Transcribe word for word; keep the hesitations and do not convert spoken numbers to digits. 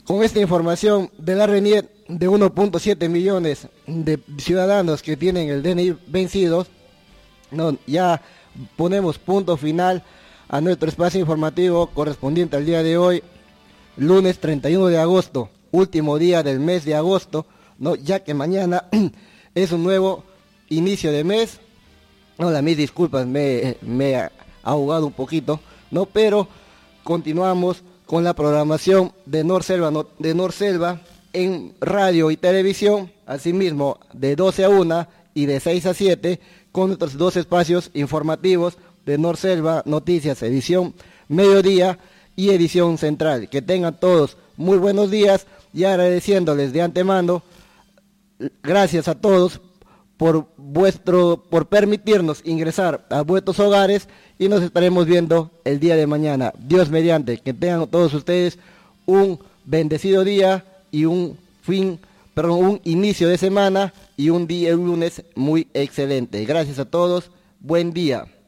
Con esta información de la RENIEC de uno punto siete millones de ciudadanos que tienen el D N I vencido, no, ya ponemos punto final a nuestro espacio informativo correspondiente al día de hoy, lunes treinta y uno de agosto, último día del mes de agosto, no, ya que mañana es un nuevo inicio de mes. No, mis disculpas, me, me he ahogado un poquito, no, pero continuamos con la programación de Norselva, no, de Norselva en radio y televisión, asimismo de doce a una y de seis a siete, con nuestros dos espacios informativos de Norselva Noticias, edición mediodía y edición central. Que tengan todos muy buenos días y agradeciéndoles de antemano, gracias a todos por vuestro, por permitirnos ingresar a vuestros hogares, y nos estaremos viendo el día de mañana. Dios mediante, que tengan todos ustedes un bendecido día y un fin, perdón, un inicio de semana y un día, un lunes muy excelente. Gracias a todos, buen día.